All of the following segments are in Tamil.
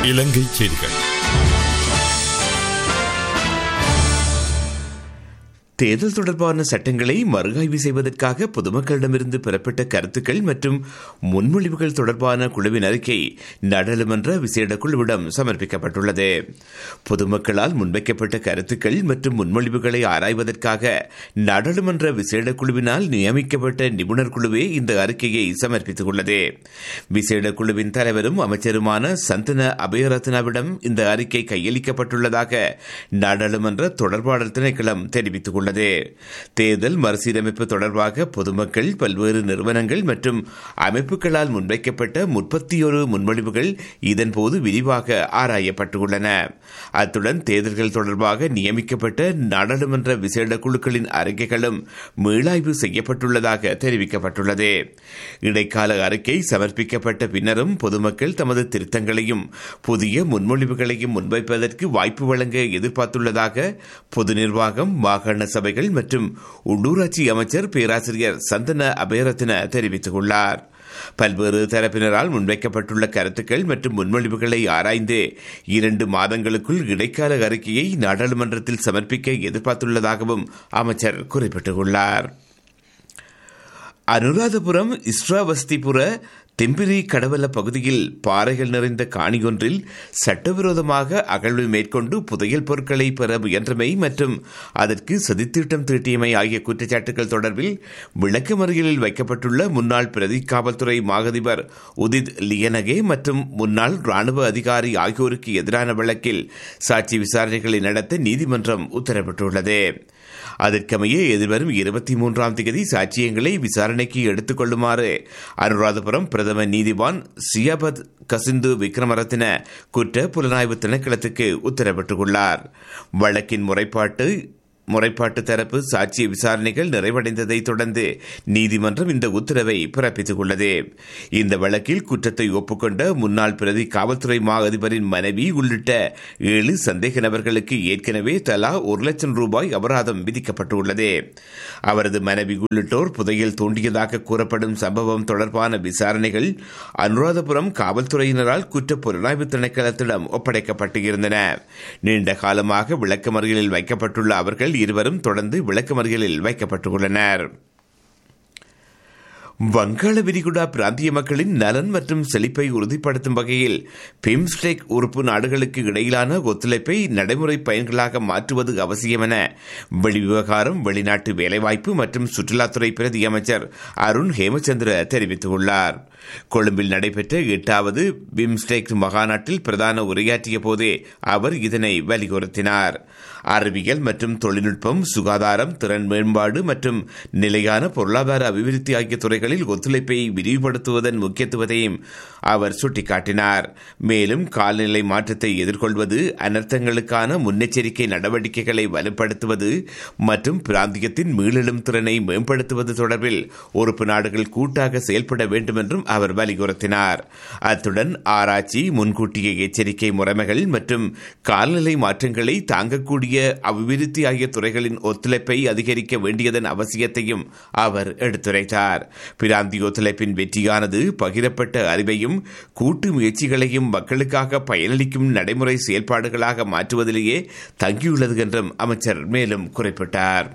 இலங்கை செய்திகள். தேர்தல் தொடர்பான சட்டங்களை மறுஆய்வு செய்வதற்காக பொதுமக்களிடமிருந்து பெறப்பட்ட கருத்துக்கள் மற்றும் முன்மொழிவுகள் தொடர்பான குழுவின் அறிக்கை நாடாளுமன்ற விசேட குழுவிடம் சமர்ப்பிக்கப்பட்டுள்ளது. பொதுமக்களால் முன்வைக்கப்பட்ட கருத்துக்கள் மற்றும் முன்மொழிவுகளை ஆராய்வதற்காக நாடாளுமன்ற விசேட குழுவினால் நியமிக்கப்பட்ட நிபுணர் குழுவே இந்த அறிக்கையை சமர்ப்பித்துள்ளது. விசேட குழுவின் தலைவரும் அமைச்சருமான சந்தன அபயரத்னவிடம் இந்த அறிக்கை கையளிக்கப்பட்டுள்ளதாக நாடாளுமன்ற தொடர்பாடல் திணைக்களம் தெரிவித்துள்ளது. தேர்தல் மறுசீரமைப்பு தொடர்பாக பொதுமக்கள், பல்வேறு நிறுவனங்கள் மற்றும் அமைப்புகளால் முன்வைக்கப்பட்ட 31 முன்மொழிவுகள் இதன்போது விரிவாக ஆராயப்பட்டுள்ளன. அத்துடன் தேர்தல்கள் தொடர்பாக நியமிக்கப்பட்ட நாடாளுமன்ற விசேட குழுக்களின் அறிக்கைகளும் மீளாய்வு செய்யப்பட்டுள்ளதாக தெரிவிக்கப்பட்டுள்ளது. இடைக்கால அறிக்கை சமர்ப்பிக்கப்பட்ட பின்னரும் பொதுமக்கள் தமது திருத்தங்களையும் புதிய முன்மொழிவுகளையும் முன்வைப்பதற்கு வாய்ப்பு வழங்க எதிர்பார்த்துள்ளதாக பொது நிர்வாகம், மாகாண சபைகள் மற்றும் உள்ளூராட்சி அமைச்சர் பேராசிரியர் சந்தன அபயரத்ன தெரிவித்துள்ளார். பல்வேறு தரப்பினரால் முன்வைக்கப்பட்டுள்ள கருத்துக்கள் மற்றும் முன்மொழிவுகளை ஆராய்ந்து 2 மாதங்களுக்குள் இடைக்கால அறிக்கையை நாடாளுமன்றத்தில் சமர்ப்பிக்க எதிர்பார்த்துள்ளதாகவும் அமைச்சர் குறிப்பிட்டுள்ளார். அனுராதபுரம் இஸ்ராவஸ்திபுர தெம்பிரி கடவல பகுதியில் பாறைகள் நிறைந்த காணியொன்றில் சட்டவிரோதமாக அகழ்வு மேற்கொண்டு புதையல் பொருட்களை பெற முயன்றமை மற்றும் அதற்கு சதித்திட்டம் தீட்டியமை ஆகிய குற்றச்சாட்டுகள் தொடர்பில் விளக்கமறியலில் வைக்கப்பட்டுள்ள முன்னாள் பிரதி காவல்துறை மாதிபர் உதித் லியனகே மற்றும் முன்னாள் ராணுவ அதிகாரி ஆகியோருக்கு எதிரான வழக்கில் சாட்சி விசாரணைகளை நடத்த நீதிமன்றம் உத்தரவிட்டுள்ளது. அதற்கமைய எதிர்வரும் 23ஆம் தேதி சாட்சியங்களை விசாரணைக்கு எடுத்துக் கொள்ளுமாறு அனுராதபுரம் பிரதம நீதிவான் சியாபத் கசிந்து விக்ரமரத்ன குற்ற புலனாய்வு திணைக்களத்துக்கு உத்தரவிட்டுள்ளார். வழக்கின் முறைப்பாட்டு தரப்பு சாட்சிய விசாரணைகள் நிறைவடைந்ததை தொடர்ந்து நீதிமன்றம் இந்த உத்தரவை பிறப்பித்துள்ளது. இந்த வழக்கில் குற்றத்தை ஒப்புக்கொண்ட முன்னாள் பிரதி காவல்துறை மா அதிபரின் மனைவி உள்ளிட்ட 7 சந்தேக நபர்களுக்கு ஏற்கனவே தலா 1 லட்சம் ரூபாய் அபராதம் விதிக்கப்பட்டுள்ளது. அவரது மனைவி உள்ளிட்டோர் புதையல் தோண்டியதாக கூறப்படும் சம்பவம் தொடர்பான விசாரணைகள் அனுராதபுரம் காவல்துறையினரால் குற்ற புலனாய்வு திணைக்களத்திடம் ஒப்படைக்கப்பட்டு இருந்தன. நீண்ட காலமாக விளக்கமறியலில் வைக்கப்பட்டுள்ள அவர்கள் இருவரும் தொடர்ந்து விளக்கமறியலில் வைக்கப்பட்டுள்ளனர். வங்காள விரிகுடா பிராந்திய மக்களின் நலன் மற்றும் செழிப்பை உறுதிப்படுத்தும் வகையில் பிம்ஸ்டெக் உறுப்பு நாடுகளுக்கு இடையிலான ஒத்துழைப்பை நடைமுறை பயன்களாக மாற்றுவது அவசியம் என வெளிவிவகாரம், வெளிநாட்டு வேலைவாய்ப்பு மற்றும் சுற்றுலாத்துறை பிரதி அமைச்சர் அருண் ஹேமச்சந்திர தெரிவித்துள்ளார். கொழும்பில் நடைபெற்ற 8வது பிம்ஸ்டெக் மகாநாட்டில் பிரதான உரையாற்றிய போதே அவர் இதனை வலியுறுத்தினார். அறிவியல் மற்றும் தொழில்நுட்பம், சுகாதாரம், திறன் மேம்பாடு மற்றும் நிலையான பொருளாதார அபிவிருத்தி ஆகிய துறைகளில் ஒத்துழைப்பை விரிவுபடுத்துவதன் முக்கியத்துவத்தையும் அவர் சுட்டிக்காட்டினார். மேலும் காலநிலை மாற்றத்தை எதிர்கொள்வது, அனர்த்தங்களுக்கான முன்னெச்சரிக்கை நடவடிக்கைகளை வலுப்படுத்துவது மற்றும் பிராந்தியத்தின் மீளெழும் திறனை மேம்படுத்துவது தொடர்பில் உறுப்பு நாடுகள் கூட்டாக செயல்பட வேண்டும் என்றும் அவர் வலியுறுத்தினார். அத்துடன் ஆராய்ச்சி, முன்கூட்டிய எச்சரிக்கை முறைமைகள் மற்றும் காலநிலை மாற்றங்களை தாங்கக்கூடிய அபிவிருத்தி ஆகிய துறைகளின் ஒத்துழைப்பை அதிகரிக்க வேண்டியதன் அவசியத்தையும் அவர் எடுத்துரைத்தார். பிராந்திய ஒத்துழைப்பின் வெற்றியானது பகிரப்பட்ட அறிவையும் கூட்டு முயற்சிகளையும் மக்களுக்காக பயனளிக்கும் நடைமுறை செயல்பாடுகளாக மாற்றுவதிலேயே தங்கியுள்ளது என்றும் அமைச்சர் மேலும் குறிப்பிட்டார்.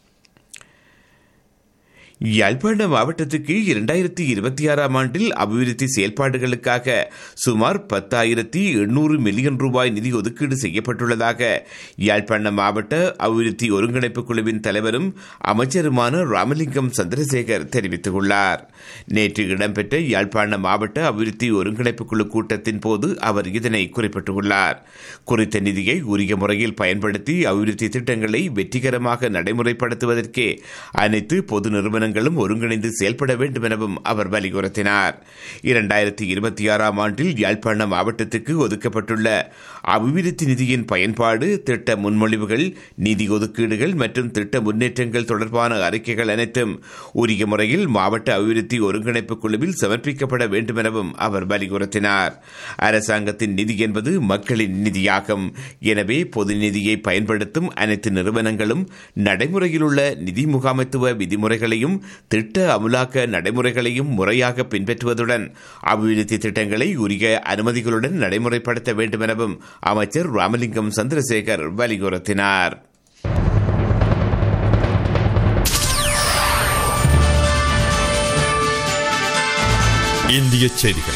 யாழ்ப்பாண மாவட்டத்துக்கு 2026ஆம் ஆண்டில் அபிவிருத்தி செயல்பாடுகளுக்காக சுமார் 10,800 மில்லியன் ரூபாய் நிதி ஒதுக்கீடு செய்யப்பட்டுள்ளதாக யாழ்ப்பாண மாவட்ட அபிவிருத்தி ஒருங்கிணைப்பு குழுவின் தலைவரும் அமைச்சருமான ராமலிங்கம் சந்திரசேகர் தெரிவித்துள்ளார். நேற்று இடம்பெற்ற யாழ்ப்பாண மாவட்ட அபிவிருத்தி ஒருங்கிணைப்பு குழு கூட்டத்தின் போது அவர் இதனை குறிப்பிட்டுள்ளார். குறித்த நிதியை உரிய முறையில் பயன்படுத்தி அபிவிருத்தி திட்டங்களை வெற்றிகரமாக நடைமுறைப்படுத்துவதற்கு அனைத்து பொது நிறுவனங்களும் ஒருங்கிணைந்து செயல்பட வேண்டும் எனவும் அவர் வலியுறுத்தினார். 2026ஆம் ஆண்டில் யாழ்ப்பாண மாவட்டத்துக்கு ஒதுக்கப்பட்டுள்ள அபிவிருத்தி நிதியின் பயன்பாடு, திட்ட முன்மொழிவுகள், நிதி ஒதுக்கீடுகள் மற்றும் திட்ட முன்னேற்றங்கள் தொடர்பான அறிக்கைகள் அனைத்தும் உரிய முறையில் மாவட்ட அபிவிருத்தி ஒருங்கிணைப்பு குழுவில் சமர்ப்பிக்கப்பட வேண்டும் எனவும் அவர் வலியுறுத்தினார். அரசாங்கத்தின் நிதி என்பது மக்களின் நிதியாகும். எனவே பொது நிதியை பயன்படுத்தும் அனைத்து நிறுவனங்களும் நடைமுறையில் உள்ள நிதி முகாமைத்துவ விதிமுறைகளையும் திட்ட அமுலாக்க நடைமுறைகளையும் முறையாக பின்பற்றுவதுடன் அபிவிருத்தி திட்டங்களை உரிய அனுமதிகளுடன் நடைமுறைப்படுத்த வேண்டும் எனவும் அமைச்சர் ராமலிங்கம் சந்திரசேகர் வலியுறுத்தினார். இந்திய செய்திகள்.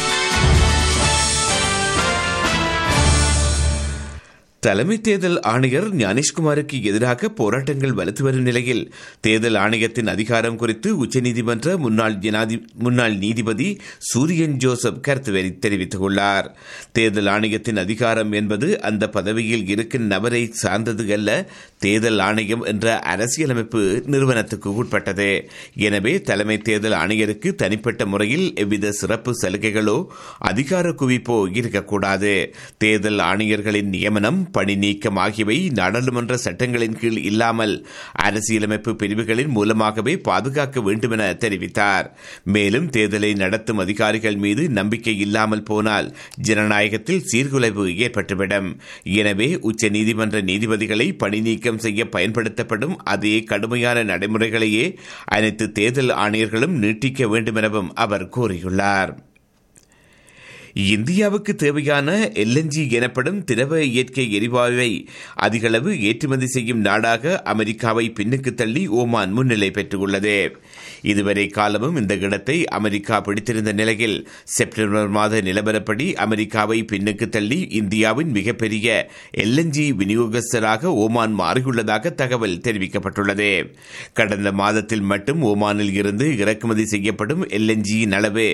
தலைமை தேர்தல் ஆணையர் ஞானேஷ்குமாருக்கு எதிராக போராட்டங்கள் வலுத்து வரும் நிலையில் தேர்தல் ஆணையத்தின் அதிகாரம் குறித்து உச்சநீதிமன்ற முன்னாள் நீதிபதி சூரியன் ஜோசப் கருத்து தெரிவித்துள்ளார். தேர்தல் ஆணையத்தின் அதிகாரம் என்பது அந்த பதவியில் இருக்கும் நபரை சார்ந்தது அல்ல, தேர்தல் ஆணையம் என்ற அரசியலமைப்பு நிறுவனத்துக்கு உட்பட்டது. எனவே தலைமை தேர்தல் ஆணையருக்கு தனிப்பட்ட முறையில் எவ்வித சிறப்பு சலுகைகளோ அதிகார குவிப்போ இருக்கக்கூடாது. தேர்தல் ஆணையர்களின் நியமனம், பணி நீக்கம் ஆகியவை நாடாளுமன்ற சட்டங்களின் கீழ் இல்லாமல் அரசியலமைப்பு பிரிவுகளின் மூலமாகவே பாதுகாக்க வேண்டும் என தெரிவித்தார். மேலும் தேர்தலை நடத்தும் அதிகாரிகள் மீது நம்பிக்கை இல்லாமல் போனால் ஜனநாயகத்தில் சீர்குலைவு ஏற்பட்டுவிடும். எனவே உச்ச நீதிமன்ற நீதிபதிகளை பணி நீக்கம் செய்ய பயன்படுத்தப்படும் அதே கடுமையான நடைமுறைகளையே அனைத்து தேர்தல் ஆணையர்களும் நீட்டிக்க வேண்டும் எனவும் அவர் கூறியுள்ளார். இந்தியாவுக்கு தேவையான LNG எனப்படும் திரவ இயற்கை எரிவாயுவை அதிகளவு ஏற்றுமதி செய்யும் நாடாக அமெரிக்காவை பின்னுக்கு தள்ளி ஓமான் முன்னிலை பெற்றுள்ளது. இதுவரை காலமும் இந்த இடத்தை அமெரிக்கா பிடித்திருந்த நிலையில் செப்டம்பர் மாத நிலவரப்படி அமெரிக்காவை பின்னுக்கு தள்ளி இந்தியாவின் மிகப்பெரிய LNG விநியோகஸ்தராக ஓமான் மாறியுள்ளதாக தகவல் தெரிவிக்கப்பட்டுள்ளது. கடந்த மாதத்தில் மட்டும் ஓமானில் இருந்து இறக்குமதி செய்யப்படும் LNG அளவு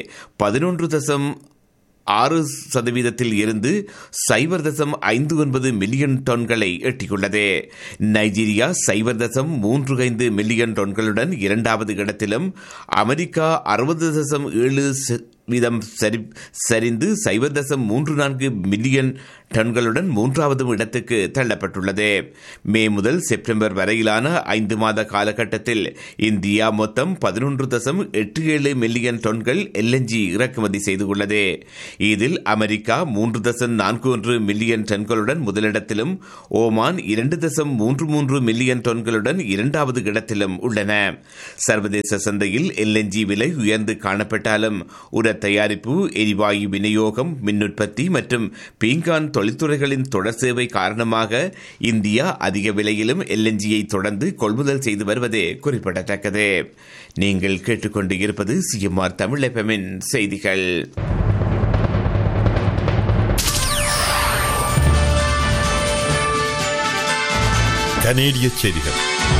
11.6% இருந்து 0.59 மில்லியன் டன்களை எட்டியுள்ளது. நைஜீரியா 0.35 மில்லியன் டன்களுடன் இரண்டாவது இடத்திலும், அமெரிக்கா 60.7% சரிந்து 0.34 மில்லியன் டன்களுடன் மூன்றாவது இடத்துக்கு தள்ளப்பட்டுள்ளது. மே முதல் செப்டம்பர் வரையிலான 5 மாத காலகட்டத்தில் இந்தியா மொத்தம் 11.87 மில்லியன் டன்கள் LNG இறக்குமதி செய்துள்ளது. இதில் அமெரிக்கா 3.41 மில்லியன் டன்களுடன் முதலிடத்திலும், ஓமான் 2.33 மில்லியன் டன்களுடன் இரண்டாவது இடத்திலும் உள்ளன. சர்வதேச சந்தையில் LNG விலை உயர்ந்து காணப்பட்டாலும் உர தயாரிப்பு, எரிவாயு விநியோகம், மின்னுற்பத்தி மற்றும் பீங்கான் தொழில்துறைகளின் தொடர் சேவை காரணமாக இந்தியா அதிக விலையிலும் LNG-யை தொடர்ந்து கொள்முதல் செய்து வருவது குறிப்பிடத்தக்கது. நீங்கள் கேட்டுக்கொண்டு இருப்பது CMR தமிழ் FM-இன் செய்திகள். கனேடிய செய்திகள்.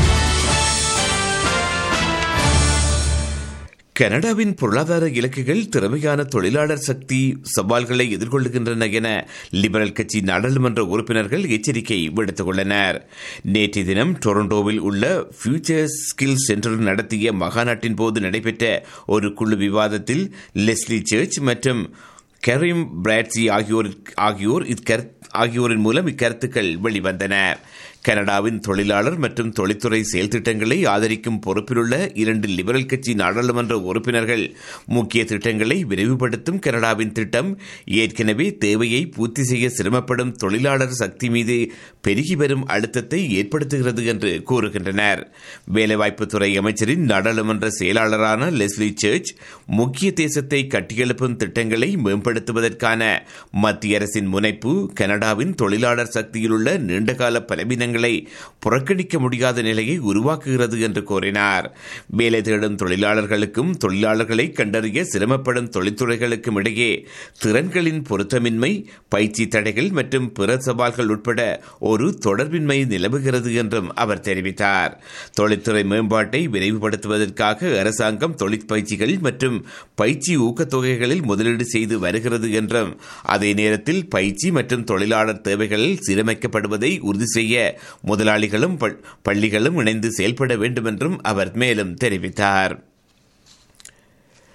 கனடாவின் பொருளாதார இலக்குகள் திறமையான தொழிலாளர் சக்தி சவால்களை எதிர்கொள்கின்றன என லிபரல் கட்சி நாடாளுமன்ற உறுப்பினர்கள் எச்சரிக்கை விடுத்துள்ளனர். நேற்றைய தினம் டொரண்டோவில் உள்ள ஃபியூச்சர் ஸ்கில் சென்டர் நடத்திய மகாநாட்டின் போது நடைபெற்ற ஒரு குழு விவாதத்தில் லெஸ்லி சர்ச் மற்றும் கரீம் பிராட்சி ஆகியோரின் மூலம் இக்கருத்துக்கள் வெளிவந்தன. கனடாவின் தொழிலாளர் மற்றும் தொழில்துறை செயல் திட்டங்களை ஆதரிக்கும் பொறுப்பிலுள்ள 2 லிபரல் கட்சி நாடாளுமன்ற உறுப்பினர்கள் முக்கிய திட்டங்களை விரைவுபடுத்தும் கனடாவின் திட்டம் ஏற்கனவே தேவையை பூர்த்தி செய்ய சிரமப்படும் தொழிலாளர் சக்தி மீது பெருகி வரும் அழுத்தத்தை ஏற்படுத்துகிறது என்று கூறுகின்றனர். வேலைவாய்ப்புத்துறை அமைச்சரின் நாடாளுமன்ற செயலாளரான லெஸ்லி சர்ச் முக்கிய தேசத்தை கட்டியெழுப்பும் திட்டங்களை மேம்படுத்துவதற்கான மத்திய அரசின் முனைப்பு கனடாவின் தொழிலாளர் சக்தியில் உள்ள நீண்டகால பலவீனங்கள் புறக்கணிக்க முடியாத நிலையை உருவாக்குகிறது என்று கூறினார். வேலை தேடும் தொழிலாளர்களுக்கும் தொழிலாளர்களை கண்டறிய சிரமப்படும் தொழில்துறைகளுக்கும் இடையே திறன்களின் பொருத்தமின்மை, பயிற்சி தடைகள் மற்றும் பிற சவால்கள் உட்பட ஒரு தொடர்பின்மை நிலவுகிறது என்றும் அவர் தெரிவித்தார். தொழில்துறை மேம்பாட்டை விரைவுபடுத்துவதற்காக அரசாங்கம் தொழிற்பயிற்சிகள் மற்றும் பயிற்சி ஊக்கத்தொகைகளில் முதலீடு செய்து வருகிறது என்றும், அதே நேரத்தில் பயிற்சி மற்றும் தொழிலாளர் தேவைகளில் சீரமைக்கப்படுவதை உறுதி செய்ய முதலாளிகளும் பள்ளிகளும் இணைந்து செயல்பட வேண்டும் என்றும் அவர் மேலும் தெரிவித்தார்.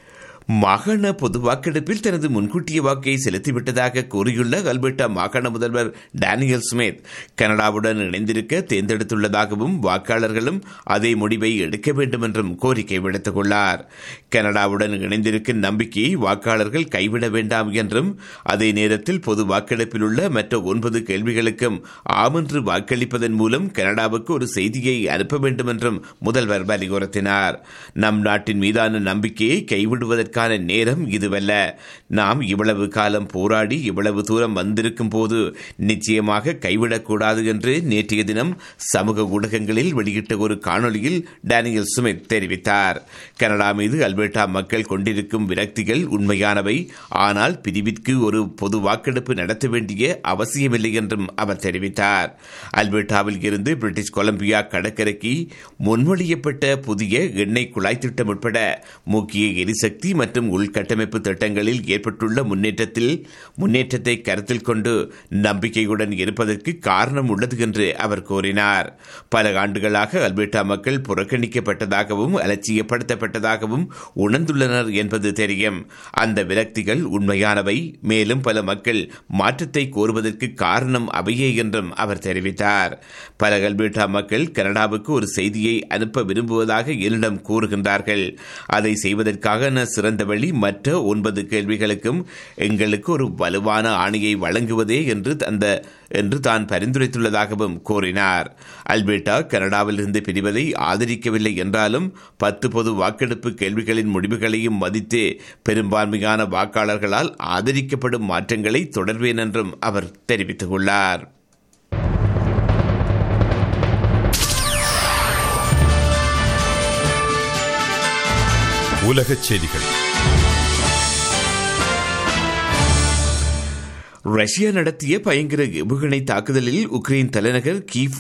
மாகாண பொது வாக்கெடுப்பில் தனது முன்கூட்டிய வாக்கை செலுத்திவிட்டதாக கூறியுள்ள அல்பர்டா மாகாண முதல்வர் டேனியல் ஸ்மித் கனடாவுடன் இணைந்திருக்க தேர்ந்தெடுத்துள்ளதாகவும் வாக்காளர்களும் அதே முடிவை எடுக்க வேண்டும் என்றும் கோரிக்கை விடுத்துள்ளார். கனடாவுடன் இணைந்திருக்கும் நம்பிக்கையை வாக்காளர்கள் கைவிட வேண்டாம் என்றும் அதே நேரத்தில் பொது வாக்கெடுப்பில் உள்ள மற்ற 9 கேள்விகளுக்கும் ஆமென்று வாக்களிப்பதன் மூலம் கனடாவுக்கு ஒரு செய்தியை அனுப்ப வேண்டும் என்றும் முதல்வர் வலியுறுத்தினார். நம் நாட்டின் மீதான நம்பிக்கையை கைவிடுவதற்கு நேரம் இதுவல்ல. நாம் இவ்வளவு காலம் போராடி இவ்வளவு தூரம் வந்திருக்கும் போது நிச்சயமாக கைவிடக்கூடாது என்று நேற்றைய தினம் சமூக ஊடகங்களில் வெளியிட்ட ஒரு காணொலியில் டேனியல் ஸ்மித் தெரிவித்தார். கனடா மீது அல்பர்டா மக்கள் கொண்டிருக்கும் விரக்திகள் உண்மையானவை. ஆனால் பிரிவிற்கு ஒரு பொது வாக்கெடுப்பு நடத்த வேண்டிய அவசியமில்லை என்றும் அவர் தெரிவித்தார். அல்பர்டாவில் இருந்து பிரிட்டிஷ் கொலம்பியா கடற்கரைக்கு முன்மொழியப்பட்ட புதிய எண்ணெய் குழாய் திட்டம் உட்பட முக்கிய எரிசக்தி மற்றும் உள்கட்டமைப்பு திட்டங்களில் ஏற்பட்டுள்ள முன்னேற்றத்தை கருத்தில் கொண்டு நம்பிக்கையுடன் இருப்பதற்கு காரணம் உள்ளது என்று அவர் கூறினார். பல ஆண்டுகளாக அல்பர்டா மக்கள் புறக்கணிக்கப்பட்டதாகவும் அலட்சியப்படுத்தப்பட்டதாகவும் உணர்ந்துள்ளனர் என்பது தெரியும். அந்த விரக்திகள் உண்மையானவை. மேலும் பல மக்கள் மாற்றத்தை கோருவதற்கு காரணம் அவையே என்றும் அவர் தெரிவித்தார். பல அல்பர்டா மக்கள் கனடாவுக்கு ஒரு செய்தியை அனுப்ப விரும்புவதாக என்னிடம் கூறுகின்றார்கள். அதை செய்வதற்காக சிறந்த வழி மற்ற 9 கேள்விகளுக்கும் எங்களுக்கு ஒரு வலுவான ஆணையை வழங்குவதே என்று தான் பரிந்துரைத்துள்ளதாகவும் கூறினார். அல்பர்டா கனடாவிலிருந்து பிரிவதை ஆதரிக்கவில்லை என்றாலும் 10 பொது வாக்கெடுப்பு கேள்விகளின் முடிவுகளையும் மதித்து பெரும்பான்மையான வாக்காளர்களால் ஆதரிக்கப்படும் மாற்றங்களை தொடர்வேன் என்றும் அவர் தெரிவித்துள்ளார். உலகச் செய்திகள். ரஷ்யா நடத்திய பயங்கர ஏவுகணை தாக்குதலில் உக்ரைன் தலைநகர் கீவ்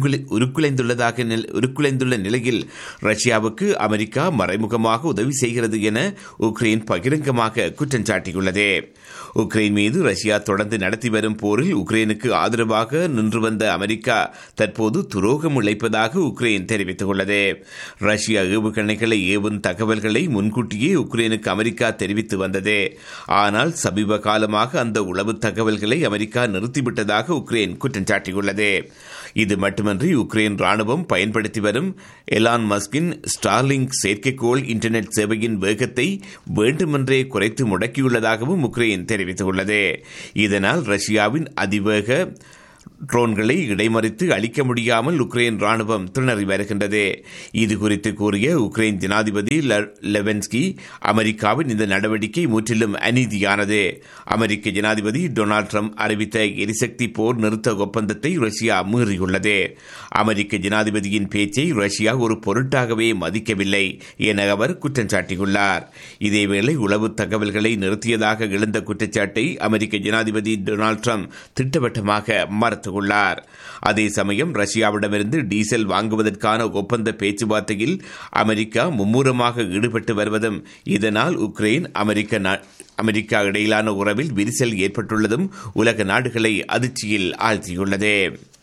உருக்குலைந்துள்ள நிலையில் ரஷ்யாவுக்கு அமெரிக்கா மறைமுகமாக உதவி செய்கிறது என உக்ரைன் பகிரங்கமாக குற்றம் சாட்டியுள்ளது. உக்ரைன் மீது ரஷ்யா தொடர்ந்து நடத்தி வரும் போரில் உக்ரைனுக்கு ஆதரவாக நின்று வந்த அமெரிக்கா தற்போது துரோகம் இழைப்பதாக உக்ரைன் தெரிவித்துள்ளது. ரஷ்யா ஏவுகணைகளை ஏவும் தகவல்களை முன்கூட்டியே உக்ரைனுக்கு அமெரிக்கா தெரிவித்து வந்தது. ஆனால் சமீப காலமாக அந்த உளவு தகவல்களை அமெரிக்கா நிறுத்திவிட்டதாக உக்ரைன் குற்றம் சாட்டியுள்ளது. இது மட்டுமன்றி உக்ரைன் ராணுவம் பயன்படுத்தி வரும் எலான் மஸ்கின் ஸ்டார்லிங்க் செயற்கைக்கோள் இன்டர்நெட் சேவையின் வேகத்தை வேண்டுமென்றே குறைத்து முடக்கியுள்ளதாகவும் உக்ரைன் தெரிவித்துள்ளது. இதனால் ரஷ்யாவின் அதிவேக ட்ரோன்களை இடைமறித்து அழிக்க முடியாமல் உக்ரைன் ராணுவம் திணறி வருகின்றது. இதுகுறித்து கூறிய உக்ரைன் ஜனாதிபதி லெவன்ஸ்கி, அமெரிக்காவின் இந்த நடவடிக்கை முற்றிலும் அநீதியானது. அமெரிக்க ஜனாதிபதி டொனால்ட் ட்ரம்ப் அறிவித்த எரிசக்தி போர் நிறுத்த ஒப்பந்தத்தை ரஷ்யா மீறியுள்ளது. அமெரிக்க ஜனாதிபதியின் பேச்சை ரஷ்யா ஒரு பொருட்டாகவே மதிக்கவில்லை என அவர் குற்றம் சாட்டியுள்ளார். இதேவேளை உளவு தகவல்களை நிறுத்தியதாக எழுந்த குற்றச்சாட்டை அமெரிக்க ஜனாதிபதி டொனால்ட் ட்ரம்ப் திட்டவட்டமாக மறுத்துள்ளார். அதே சமயம் ரஷ்யாவிடமிருந்து டீசல் வாங்குவதற்கான ஒப்பந்த பேச்சுவார்த்தையில் அமெரிக்கா மும்முரமாக ஈடுபட்டு வருவதும் இதனால் உக்ரைன் அமெரிக்கா இடையிலான உறவில் விரிசல் ஏற்பட்டுள்ளதும் உலக நாடுகளை அதிர்ச்சியில் ஆழ்த்தியுள்ளது.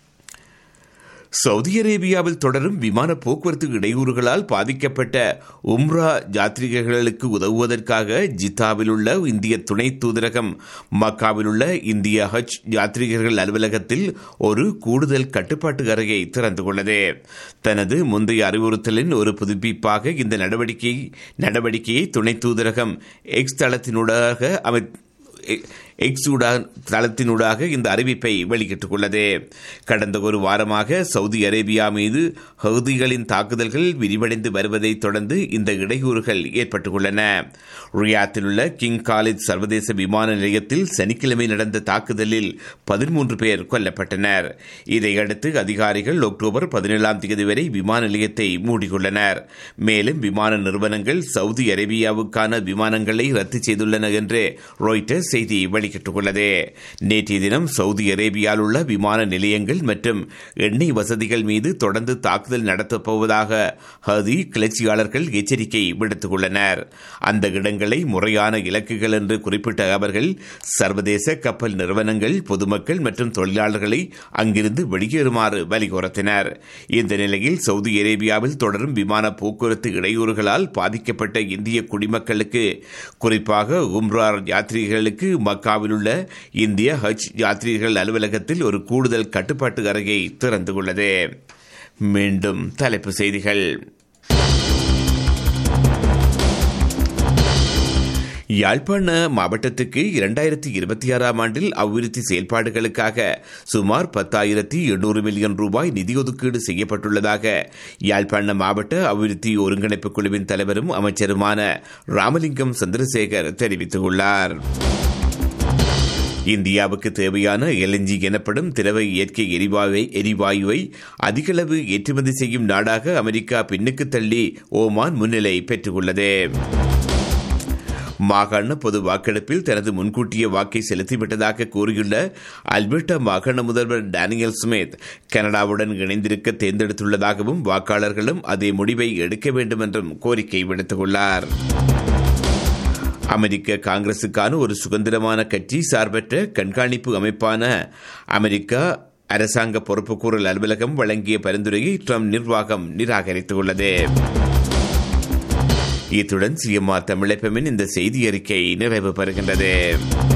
சவுதி அரேபியாவில் தொடரும் விமான போக்குவரத்து இடையூறுகளால் பாதிக்கப்பட்ட உம்ரா யாத்ரீகர்களுக்கு உதவுவதற்காக ஜித்தாவில் உள்ள இந்திய துணை தூதரகம் மக்காவில் உள்ள இந்திய ஹஜ் யாத்ரீகர்கள் அலுவலகத்தில் ஒரு கூடுதல் கட்டுப்பாட்டு அறையை திறந்துள்ளது. தனது முந்தைய அறிவுறுத்தலின் ஒரு புதுப்பிப்பாக இந்த நடவடிக்கையை துணை தூதரகம் எக்ஸ் தளத்தினூடாக இந்த அறிவிப்பை வெளியிட்டுள்ளது. கடந்த ஒரு வாரமாக சவுதி அரேபியா மீது ஹவுதிகளின் தாக்குதல்கள் விரிவடைந்து வருவதை தொடர்ந்து இந்த இடையூறுகள் ஏற்பட்டுள்ளன. ரியாத்தில் உள்ள கிங் காலித் சர்வதேச விமான நிலையத்தில் சனிக்கிழமை நடந்த தாக்குதலில் 13 பேர் கொல்லப்பட்டனர். இதையடுத்து அதிகாரிகள் அக்டோபர் 17 வரை விமான நிலையத்தை மூடியுள்ளனர். மேலும் விமான நிறுவனங்கள் சவுதி அரேபியாவுக்கான விமானங்களை ரத்து செய்துள்ளன என்று ராய்ட்டர்ஸ் செய்தி வெளியிட்டுள்ளது. வெளியிட்டுள்ளது. நேற்றைய தினம் சவுதி அரேபியாவில் உள்ள விமான நிலையங்கள் மற்றும் எண்ணெய் வசதிகள் மீது தொடர்ந்து தாக்குதல் நடத்தப் போவதாக ஹதி கிளர்ச்சியாளர்கள் எச்சரிக்கை விடுத்துள்ளனர். அந்த இடங்களை முறையான இலக்குகள் என்று குறிப்பிட்ட அவர்கள் சர்வதேச கப்பல் நிறுவனங்கள், பொதுமக்கள் மற்றும் தொழிலாளர்களை அங்கிருந்து வெளியேறுமாறு வலியுறுத்தினர். இந்த நிலையில் சவுதி அரேபியாவில் தொடரும் விமான போக்குவரத்து இடையூறுகளால் பாதிக்கப்பட்ட இந்திய குடிமக்களுக்கு, குறிப்பாக உம்ரா யாத்ரீகர்களுக்கு மக்காவில் உள்ள இந்திய ஹஜ் யாத்ரீகர்கள் அலுவலகத்தில் ஒரு கூடுதல் கட்டுப்பாட்டு அறையை திறந்துள்ளது. மீண்டும் தலைப்புச் செய்திகள். யாழ்ப்பாண மாவட்டத்துக்கு 2026 ஆண்டில் அபிவிருத்தி செயல்பாடுகளுக்காக சுமார் 10,800 மில்லியன் ரூபாய் நிதி ஒதுக்கீடு செய்யப்பட்டுள்ளதாக யாழ்ப்பாண மாவட்ட அபிவிருத்தி ஒருங்கிணைப்பு குழுவின் தலைவரும் அமைச்சருமான ராமலிங்கம் சந்திரசேகர் தெரிவித்துள்ளார். இந்தியாவுக்கு தேவையான LNG எனப்படும் திரவ இயற்கை எரிவாயுவை அதிகளவு ஏற்றுமதி செய்யும் நாடாக அமெரிக்கா பின்னுக்கு தள்ளி ஓமான் முன்னிலை பெற்றுள்ளது. மாகாண பொது வாக்கெடுப்பில் தனது முன்கூட்டிய வாக்கை செலுத்திவிட்டதாக கூறியுள்ள அல்பர்டா மாகாண முதல்வர் டேனியல் ஸ்மித் கனடாவுடன் இணைந்திருக்க தேர்ந்தெடுத்துள்ளதாகவும் வாக்காளர்களும் அதே முடிவை எடுக்க வேண்டும் என்றும் கோரிக்கை விடுத்துள்ளார். அமெரிக்க காங்கிரசுக்கான ஒரு சுதந்திரமான கட்சி சார்பற்ற கண்காணிப்பு அமைப்பான அமெரிக்கா அரசாங்க பொறுப்புக்கூறல் அலுவலகம் வழங்கிய பரிந்துரையை ட்ரம்ப் நிர்வாகம் நிராகரித்துள்ளது. இத்துடன் CMR தமிழ் FM இந்த செய்தி அறிக்கை நிறைவு பெறுகின்றது.